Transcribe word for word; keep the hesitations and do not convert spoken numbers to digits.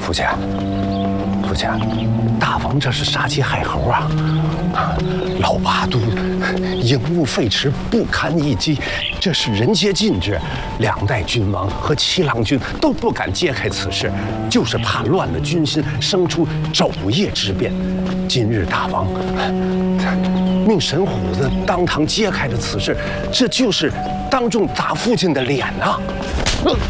父亲，父亲，大王这是杀鸡害猴啊！老八都营务废弛，不堪一击，这是人皆禁止。两代君王和七郎君都不敢揭开此事，就是怕乱了军心，生出昼夜之变。今日大王命神虎子当堂揭开了此事，这就是当众打父亲的脸啊！